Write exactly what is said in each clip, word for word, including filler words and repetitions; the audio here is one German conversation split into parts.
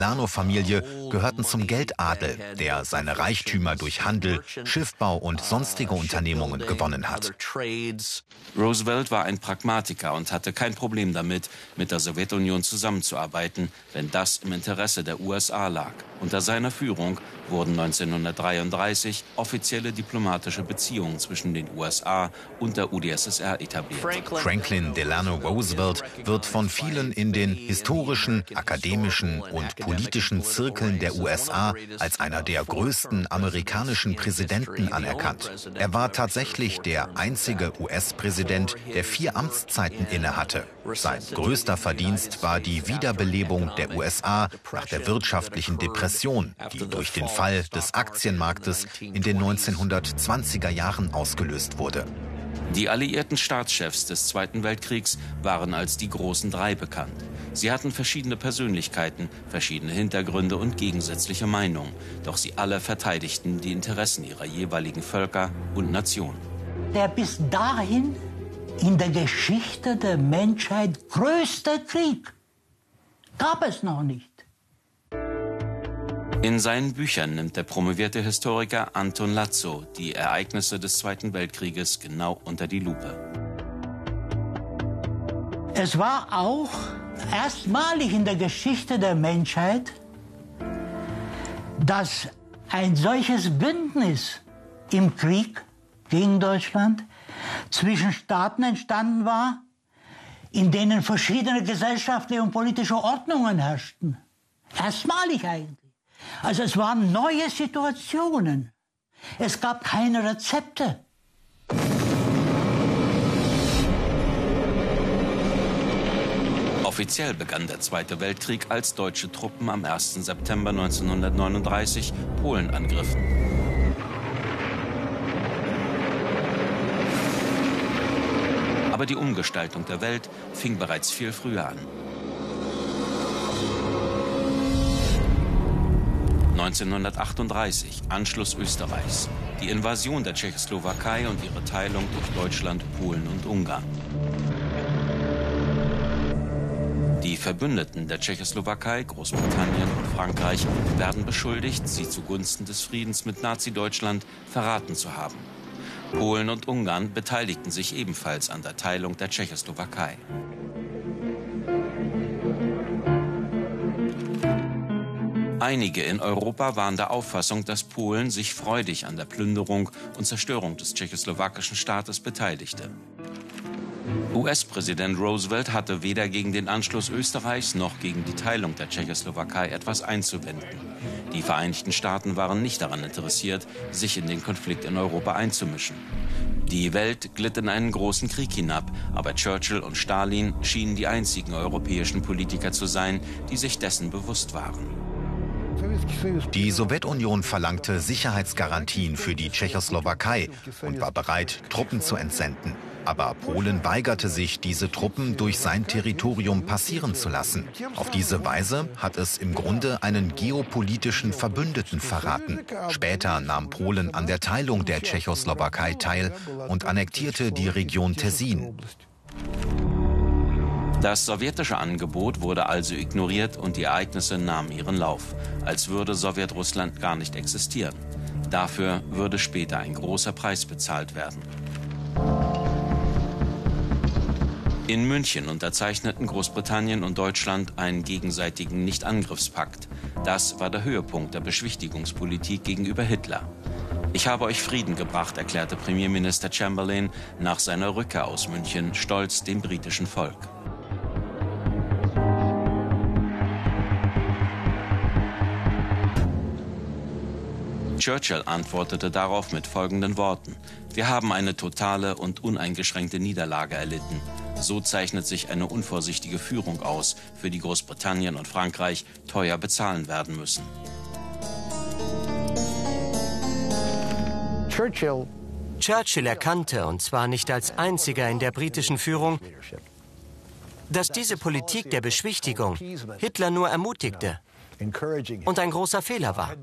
Delano-Familie gehörten zum Geldadel, der seine Reichtümer durch Handel, Schiffbau und sonstige Unternehmungen gewonnen hat. Roosevelt war ein Pragmatiker und hatte kein Problem damit, mit der Sowjetunion zusammenzuarbeiten, wenn das im Interesse der U S A lag. Unter seiner Führung wurden neunzehnhundertdreiunddreißig offizielle diplomatische Beziehungen zwischen den U S A und der U d S S R etabliert. Franklin Delano Roosevelt wird von vielen in den historischen, akademischen und politischen Zirkeln der U S A als einer der größten amerikanischen Präsidenten anerkannt. Er war tatsächlich der einzige U S-Präsident, der vier Amtszeiten innehatte. Sein größter Verdienst war die Wiederbelebung der U S A nach der wirtschaftlichen Depression, die durch den Fall des Aktienmarktes in den neunzehnhundertzwanziger Jahren ausgelöst wurde. Die alliierten Staatschefs des Zweiten Weltkriegs waren als die Großen Drei bekannt. Sie hatten verschiedene Persönlichkeiten, verschiedene Hintergründe und gegensätzliche Meinungen. Doch sie alle verteidigten die Interessen ihrer jeweiligen Völker und Nationen. Der bis dahin in der Geschichte der Menschheit größte Krieg gab es noch nicht. In seinen Büchern nimmt der promovierte Historiker Anton Lazzo die Ereignisse des Zweiten Weltkrieges genau unter die Lupe. Es war auch erstmalig in der Geschichte der Menschheit, dass ein solches Bündnis im Krieg gegen Deutschland zwischen Staaten entstanden war, in denen verschiedene gesellschaftliche und politische Ordnungen herrschten. Erstmalig eigentlich. Also es waren neue Situationen. Es gab keine Rezepte. Offiziell begann der Zweite Weltkrieg, als deutsche Truppen am ersten September neunzehnhundertneununddreißig Polen angriffen. Aber die Umgestaltung der Welt fing bereits viel früher an. neunzehnhundertachtunddreißig, Anschluss Österreichs. Die Invasion der Tschechoslowakei und ihre Teilung durch Deutschland, Polen und Ungarn. Die Verbündeten der Tschechoslowakei, Großbritannien und Frankreich, werden beschuldigt, sie zugunsten des Friedens mit Nazi-Deutschland verraten zu haben. Polen und Ungarn beteiligten sich ebenfalls an der Teilung der Tschechoslowakei. Einige in Europa waren der Auffassung, dass Polen sich freudig an der Plünderung und Zerstörung des tschechoslowakischen Staates beteiligte. U S-Präsident Roosevelt hatte weder gegen den Anschluss Österreichs noch gegen die Teilung der Tschechoslowakei etwas einzuwenden. Die Vereinigten Staaten waren nicht daran interessiert, sich in den Konflikt in Europa einzumischen. Die Welt glitt in einen großen Krieg hinab, aber Churchill und Stalin schienen die einzigen europäischen Politiker zu sein, die sich dessen bewusst waren. Die Sowjetunion verlangte Sicherheitsgarantien für die Tschechoslowakei und war bereit, Truppen zu entsenden. Aber Polen weigerte sich, diese Truppen durch sein Territorium passieren zu lassen. Auf diese Weise hat es im Grunde einen geopolitischen Verbündeten verraten. Später nahm Polen an der Teilung der Tschechoslowakei teil und annektierte die Region Tessin. Das sowjetische Angebot wurde also ignoriert und die Ereignisse nahmen ihren Lauf, als würde Sowjetrussland gar nicht existieren. Dafür würde später ein großer Preis bezahlt werden. In München unterzeichneten Großbritannien und Deutschland einen gegenseitigen Nichtangriffspakt. Das war der Höhepunkt der Beschwichtigungspolitik gegenüber Hitler. Ich habe euch Frieden gebracht, erklärte Premierminister Chamberlain nach seiner Rückkehr aus München stolz dem britischen Volk. Churchill antwortete darauf mit folgenden Worten: Wir haben eine totale und uneingeschränkte Niederlage erlitten. So zeichnet sich eine unvorsichtige Führung aus, für die Großbritannien und Frankreich teuer bezahlen werden müssen. Churchill Churchill erkannte, und zwar nicht als einziger in der britischen Führung, dass diese Politik der Beschwichtigung Hitler nur ermutigte und ein großer Fehler war.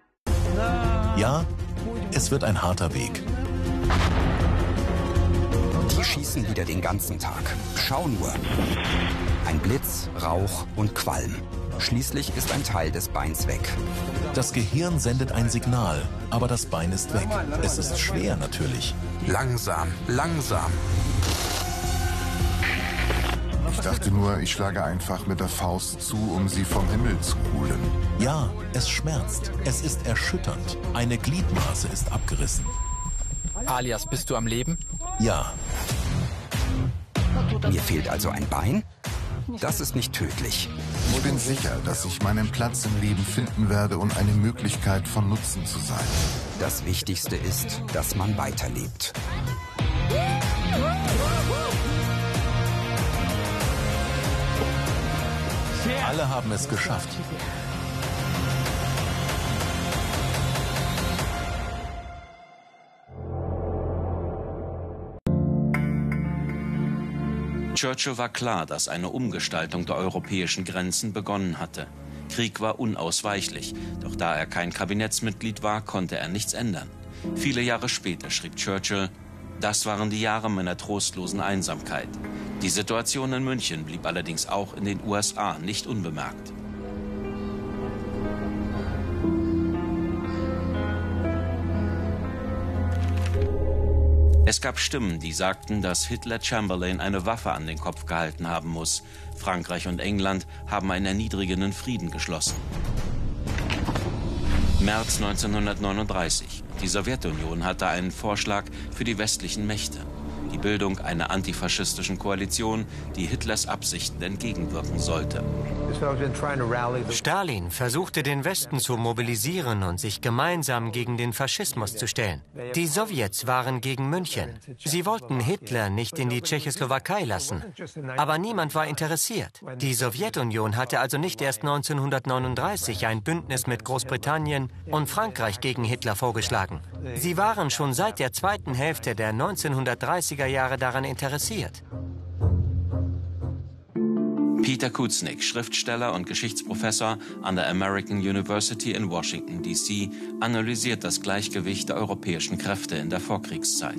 Ja, es wird ein harter Weg. schießen wieder den ganzen Tag. Schau nur. Ein Blitz, Rauch und Qualm. Schließlich ist ein Teil des Beins weg. Das Gehirn sendet ein Signal, aber das Bein ist weg. Es ist schwer natürlich. Langsam, langsam. Ich dachte nur, ich schlage einfach mit der Faust zu, um sie vom Himmel zu holen. Ja, es schmerzt. Es ist erschütternd. Eine Gliedmaße ist abgerissen. Alias, bist du am Leben? Ja. Mir fehlt also ein Bein? Das ist nicht tödlich. Ich bin sicher, dass ich meinen Platz im Leben finden werde und eine Möglichkeit von Nutzen zu sein. Das Wichtigste ist, dass man weiterlebt. Alle haben es geschafft. Churchill war klar, dass eine Umgestaltung der europäischen Grenzen begonnen hatte. Krieg war unausweichlich, doch da er kein Kabinettsmitglied war, konnte er nichts ändern. Viele Jahre später schrieb Churchill: Das waren die Jahre meiner trostlosen Einsamkeit. Die Situation in München blieb allerdings auch in den U S A nicht unbemerkt. Es gab Stimmen, die sagten, dass Hitler Chamberlain eine Waffe an den Kopf gehalten haben muss. Frankreich und England haben einen erniedrigenden Frieden geschlossen. März neunzehnhundertneununddreißig. Die Sowjetunion hatte einen Vorschlag für die westlichen Mächte: die Bildung einer antifaschistischen Koalition, die Hitlers Absichten entgegenwirken sollte. Stalin versuchte, den Westen zu mobilisieren und sich gemeinsam gegen den Faschismus zu stellen. Die Sowjets waren gegen München. Sie wollten Hitler nicht in die Tschechoslowakei lassen. Aber niemand war interessiert. Die Sowjetunion hatte also nicht erst neunzehnhundertneununddreißig ein Bündnis mit Großbritannien und Frankreich gegen Hitler vorgeschlagen. Sie waren schon seit der zweiten Hälfte der neunzehnhundertdreißiger Jahre daran interessiert. Peter Kuznick, Schriftsteller und Geschichtsprofessor an der American University in Washington, D C, analysiert das Gleichgewicht der europäischen Kräfte in der Vorkriegszeit.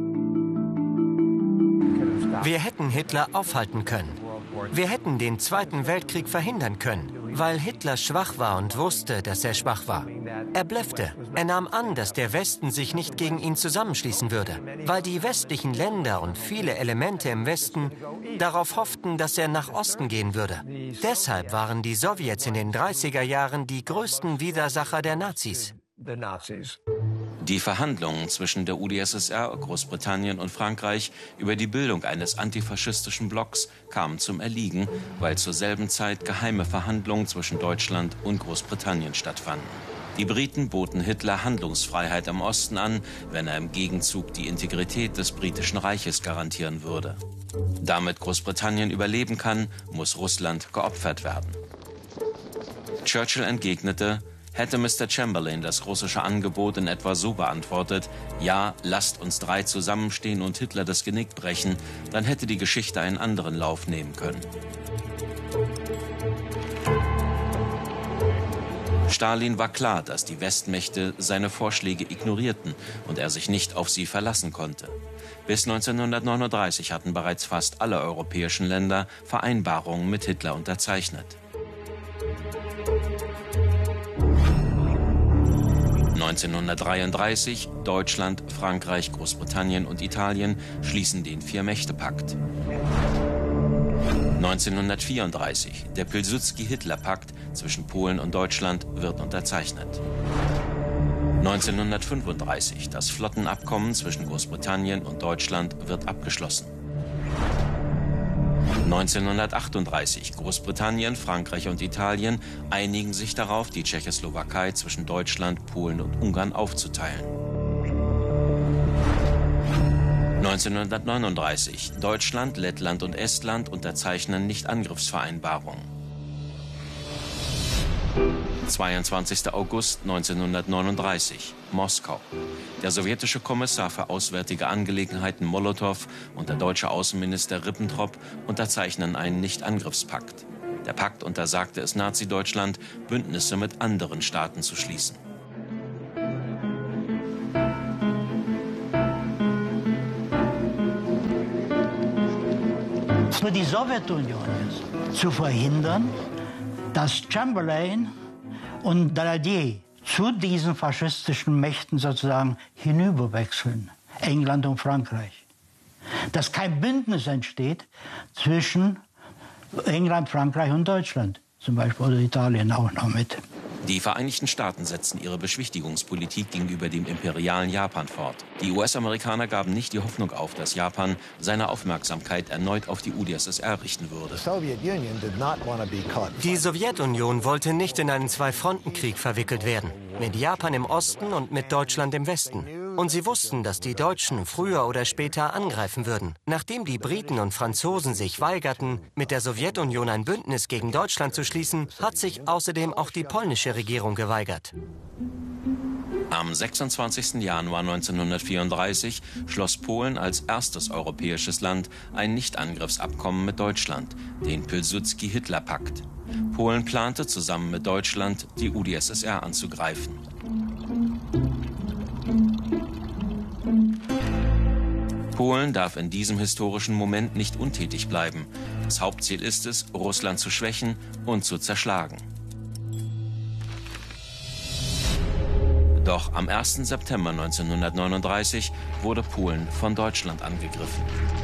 Wir hätten Hitler aufhalten können. Wir hätten den Zweiten Weltkrieg verhindern können, weil Hitler schwach war und wusste, dass er schwach war. Er bluffte. Er nahm an, dass der Westen sich nicht gegen ihn zusammenschließen würde, weil die westlichen Länder und viele Elemente im Westen darauf hofften, dass er nach Osten gehen würde. Deshalb waren die Sowjets in den dreißiger Jahren die größten Widersacher der Nazis. Die Verhandlungen zwischen der U d S S R, Großbritannien und Frankreich über die Bildung eines antifaschistischen Blocks kamen zum Erliegen, weil zur selben Zeit geheime Verhandlungen zwischen Deutschland und Großbritannien stattfanden. Die Briten boten Hitler Handlungsfreiheit im Osten an, wenn er im Gegenzug die Integrität des britischen Reiches garantieren würde. Damit Großbritannien überleben kann, muss Russland geopfert werden. Churchill entgegnete: Hätte Mister Chamberlain das russische Angebot in etwa so beantwortet: Ja, lasst uns drei zusammenstehen und Hitler das Genick brechen, dann hätte die Geschichte einen anderen Lauf nehmen können. Stalin war klar, dass die Westmächte seine Vorschläge ignorierten und er sich nicht auf sie verlassen konnte. Bis neunzehnhundertneununddreißig hatten bereits fast alle europäischen Länder Vereinbarungen mit Hitler unterzeichnet. neunzehnhundertdreiunddreißig, Deutschland, Frankreich, Großbritannien und Italien schließen den Vier-Mächte-Pakt. neunzehnhundertvierunddreißig, der Pilsudski-Hitler-Pakt zwischen Polen und Deutschland wird unterzeichnet. neunzehnhundertfünfunddreißig, das Flottenabkommen zwischen Großbritannien und Deutschland wird abgeschlossen. neunzehnhundertachtunddreißig, Großbritannien, Frankreich und Italien einigen sich darauf, die Tschechoslowakei zwischen Deutschland, Polen und Ungarn aufzuteilen. neunzehnhundertneununddreißig, Deutschland, Lettland und Estland unterzeichnen Nichtangriffsvereinbarungen. zweiundzwanzigster August neunzehnhundertneununddreißig, Moskau. Der sowjetische Kommissar für Auswärtige Angelegenheiten Molotow und der deutsche Außenminister Ribbentrop unterzeichnen einen Nichtangriffspakt. Der Pakt untersagte es Nazi-Deutschland, Bündnisse mit anderen Staaten zu schließen. für die Sowjetunion ist, zu verhindern, dass Chamberlain und Daladier zu diesen faschistischen Mächten sozusagen hinüberwechseln, England und Frankreich. Dass kein Bündnis entsteht zwischen England, Frankreich und Deutschland, zum Beispiel, oder Italien auch noch mit. Die Vereinigten Staaten setzten ihre Beschwichtigungspolitik gegenüber dem imperialen Japan fort. Die U S-Amerikaner gaben nicht die Hoffnung auf, dass Japan seine Aufmerksamkeit erneut auf die U d S S R richten würde. Die Sowjetunion wollte nicht in einen Zwei-Fronten-Krieg verwickelt werden, mit Japan im Osten und mit Deutschland im Westen. Und sie wussten, dass die Deutschen früher oder später angreifen würden. Nachdem die Briten und Franzosen sich weigerten, mit der Sowjetunion ein Bündnis gegen Deutschland zu schließen, hat sich außerdem auch die polnische Regierung geweigert. Am sechsundzwanzigsten Januar neunzehnhundertvierunddreißig schloss Polen als erstes europäisches Land ein Nichtangriffsabkommen mit Deutschland, den Pilsudski-Hitler-Pakt. Polen plante zusammen mit Deutschland, die U d S S R anzugreifen. Polen darf in diesem historischen Moment nicht untätig bleiben. Das Hauptziel ist es, Russland zu schwächen und zu zerschlagen. Doch am ersten September neunzehnhundertneununddreißig wurde Polen von Deutschland angegriffen.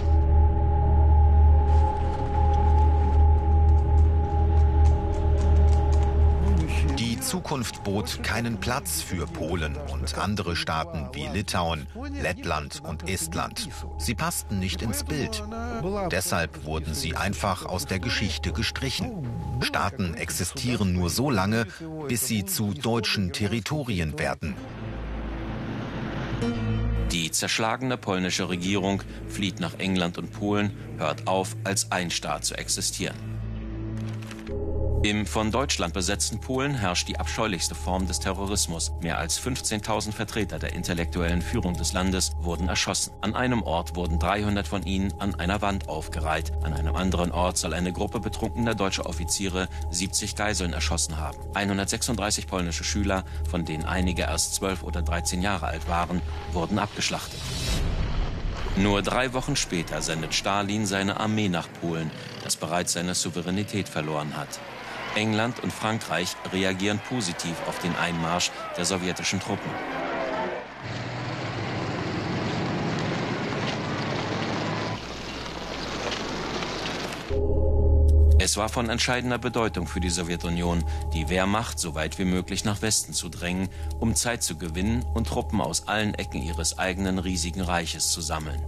Die Zukunft bot keinen Platz für Polen und andere Staaten wie Litauen, Lettland und Estland. Sie passten nicht ins Bild. Deshalb wurden sie einfach aus der Geschichte gestrichen. Staaten existieren nur so lange, bis sie zu deutschen Territorien werden. Die zerschlagene polnische Regierung flieht nach England und Polen, hört auf, als ein Staat zu existieren. Im von Deutschland besetzten Polen herrscht die abscheulichste Form des Terrorismus. Mehr als fünfzehntausend Vertreter der intellektuellen Führung des Landes wurden erschossen. An einem Ort wurden dreihundert von ihnen an einer Wand aufgereiht. An einem anderen Ort soll eine Gruppe betrunkener deutscher Offiziere siebzig Geiseln erschossen haben. hundertsechsunddreißig polnische Schüler, von denen einige erst zwölf oder dreizehn Jahre alt waren, wurden abgeschlachtet. Nur drei Wochen später sendet Stalin seine Armee nach Polen, das bereits seine Souveränität verloren hat. England und Frankreich reagieren positiv auf den Einmarsch der sowjetischen Truppen. Es war von entscheidender Bedeutung für die Sowjetunion, die Wehrmacht so weit wie möglich nach Westen zu drängen, um Zeit zu gewinnen und Truppen aus allen Ecken ihres eigenen riesigen Reiches zu sammeln.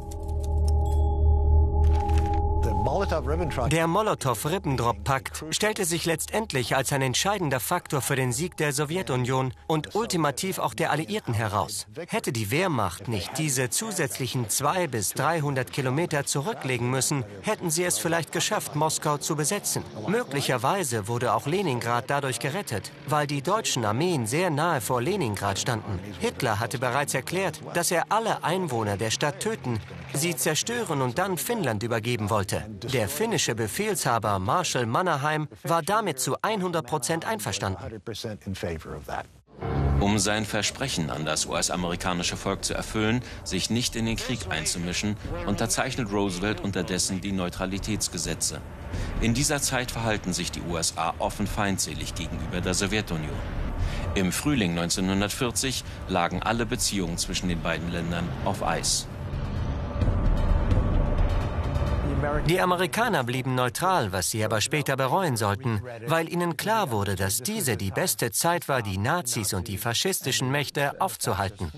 Der Molotow-Ribbentrop-Pakt stellte sich letztendlich als ein entscheidender Faktor für den Sieg der Sowjetunion und ultimativ auch der Alliierten heraus. Hätte die Wehrmacht nicht diese zusätzlichen zweihundert bis dreihundert Kilometer zurücklegen müssen, hätten sie es vielleicht geschafft, Moskau zu besetzen. Möglicherweise wurde auch Leningrad dadurch gerettet, weil die deutschen Armeen sehr nahe vor Leningrad standen. Hitler hatte bereits erklärt, dass er alle Einwohner der Stadt töten, sie zerstören und dann Finnland übergeben wollte. Der finnische Befehlshaber Marschall Mannerheim war damit zu hundert Prozent einverstanden. Um sein Versprechen an das U S-amerikanische Volk zu erfüllen, sich nicht in den Krieg einzumischen, unterzeichnet Roosevelt unterdessen die Neutralitätsgesetze. In dieser Zeit verhalten sich die U S A offen feindselig gegenüber der Sowjetunion. Im Frühling neunzehnhundertvierzig lagen alle Beziehungen zwischen den beiden Ländern auf Eis. Die Amerikaner blieben neutral, was sie aber später bereuen sollten, weil ihnen klar wurde, dass diese die beste Zeit war, die Nazis und die faschistischen Mächte aufzuhalten.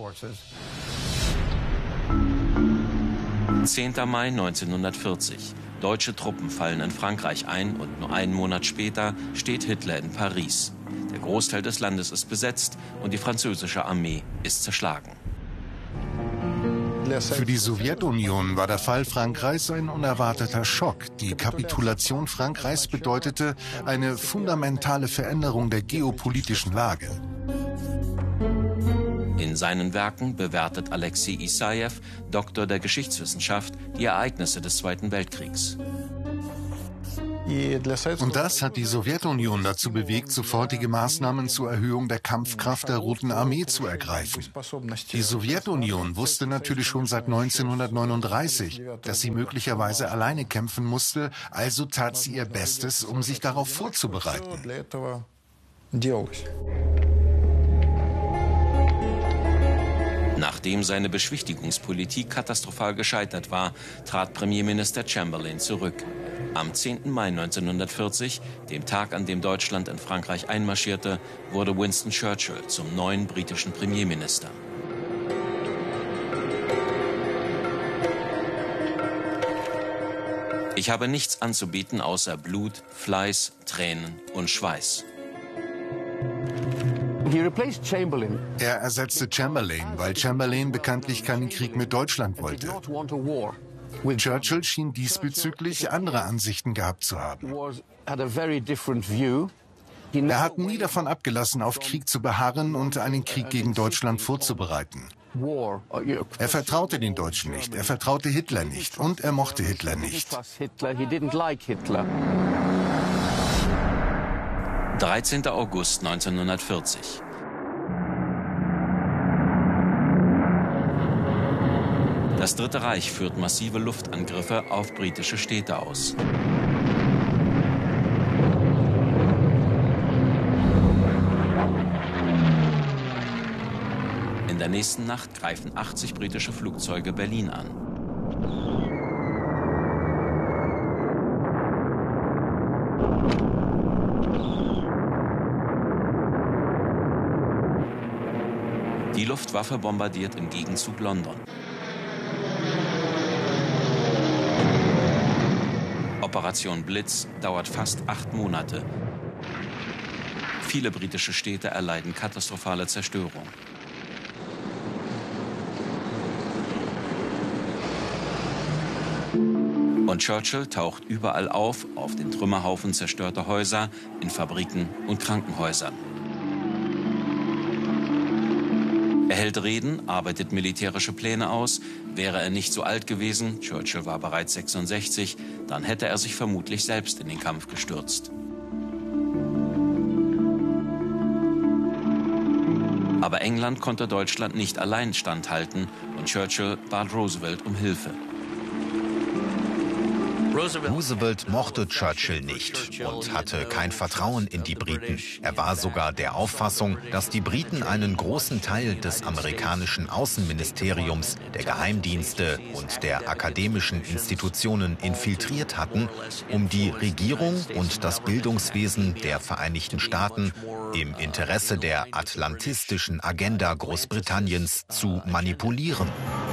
zehnter Mai neunzehnhundertvierzig. Deutsche Truppen fallen in Frankreich ein und nur einen Monat später steht Hitler in Paris. Der Großteil des Landes ist besetzt und die französische Armee ist zerschlagen. Für die Sowjetunion war der Fall Frankreichs ein unerwarteter Schock. Die Kapitulation Frankreichs bedeutete eine fundamentale Veränderung der geopolitischen Lage. In seinen Werken bewertet Alexei Isajew, Doktor der Geschichtswissenschaft, die Ereignisse des Zweiten Weltkriegs. Und das hat die Sowjetunion dazu bewegt, sofortige Maßnahmen zur Erhöhung der Kampfkraft der Roten Armee zu ergreifen. Die Sowjetunion wusste natürlich schon seit neunzehnhundertneununddreißig, dass sie möglicherweise alleine kämpfen musste, also tat sie ihr Bestes, um sich darauf vorzubereiten. Nachdem seine Beschwichtigungspolitik katastrophal gescheitert war, trat Premierminister Chamberlain zurück. Am zehnten Mai neunzehnhundertvierzig, dem Tag, an dem Deutschland in Frankreich einmarschierte, wurde Winston Churchill zum neuen britischen Premierminister. Ich habe nichts anzubieten außer Blut, Fleiß, Tränen und Schweiß. Er ersetzte Chamberlain, weil Chamberlain bekanntlich keinen Krieg mit Deutschland wollte. Churchill schien diesbezüglich andere Ansichten gehabt zu haben. Er hat nie davon abgelassen, auf Krieg zu beharren und einen Krieg gegen Deutschland vorzubereiten. Er vertraute den Deutschen nicht, er vertraute Hitler nicht und er mochte Hitler nicht. dreizehnter August neunzehnhundertvierzig. Das Dritte Reich führt massive Luftangriffe auf britische Städte aus. In der nächsten Nacht greifen achtzig britische Flugzeuge Berlin an. Die Luftwaffe bombardiert im Gegenzug London. Operation Blitz dauert fast acht Monate. Viele britische Städte erleiden katastrophale Zerstörung. Und Churchill taucht überall auf, auf den Trümmerhaufen zerstörter Häuser, in Fabriken und Krankenhäusern. Er hält Reden, arbeitet militärische Pläne aus. Wäre er nicht so alt gewesen, Churchill war bereits sechsundsechzig, dann hätte er sich vermutlich selbst in den Kampf gestürzt. Aber England konnte Deutschland nicht allein standhalten und Churchill bat Roosevelt um Hilfe. Roosevelt mochte Churchill nicht und hatte kein Vertrauen in die Briten. Er war sogar der Auffassung, dass die Briten einen großen Teil des amerikanischen Außenministeriums, der Geheimdienste und der akademischen Institutionen infiltriert hatten, um die Regierung und das Bildungswesen der Vereinigten Staaten im Interesse der atlantistischen Agenda Großbritanniens zu manipulieren.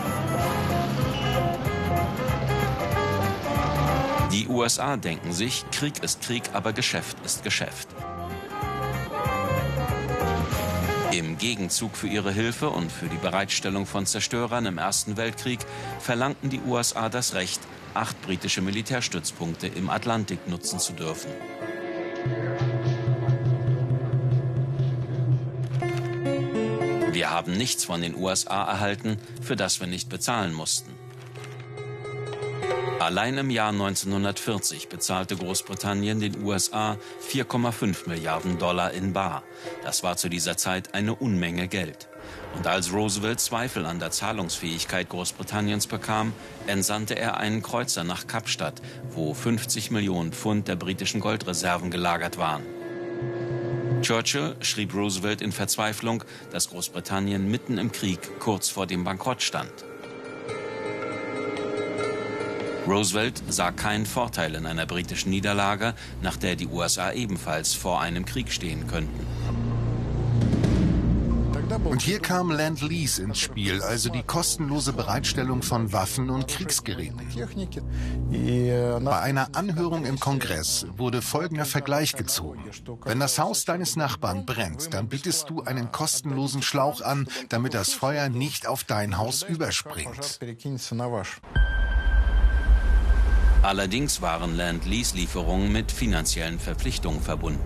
Die U S A denken sich, Krieg ist Krieg, aber Geschäft ist Geschäft. Im Gegenzug für ihre Hilfe und für die Bereitstellung von Zerstörern im Ersten Weltkrieg verlangten die U S A das Recht, acht britische Militärstützpunkte im Atlantik nutzen zu dürfen. Wir haben nichts von den U S A erhalten, für das wir nicht bezahlen mussten. Allein im Jahr neunzehnhundertvierzig bezahlte Großbritannien den U S A vier Komma fünf Milliarden Dollar in bar. Das war zu dieser Zeit eine Unmenge Geld. Und als Roosevelt Zweifel an der Zahlungsfähigkeit Großbritanniens bekam, entsandte er einen Kreuzer nach Kapstadt, wo fünfzig Millionen Pfund der britischen Goldreserven gelagert waren. Churchill schrieb Roosevelt in Verzweiflung, dass Großbritannien mitten im Krieg kurz vor dem Bankrott stand. Roosevelt sah keinen Vorteil in einer britischen Niederlage, nach der die U S A ebenfalls vor einem Krieg stehen könnten. Und hier kam Lend-Lease ins Spiel, also die kostenlose Bereitstellung von Waffen und Kriegsgeräten. Bei einer Anhörung im Kongress wurde folgender Vergleich gezogen. Wenn das Haus deines Nachbarn brennt, dann bietest du einen kostenlosen Schlauch an, damit das Feuer nicht auf dein Haus überspringt. Allerdings waren Lend-Lease-Lieferungen mit finanziellen Verpflichtungen verbunden.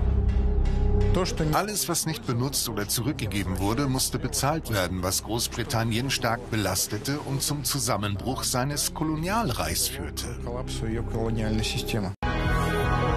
Alles, was nicht benutzt oder zurückgegeben wurde, musste bezahlt werden, was Großbritannien stark belastete und zum Zusammenbruch seines Kolonialreichs führte.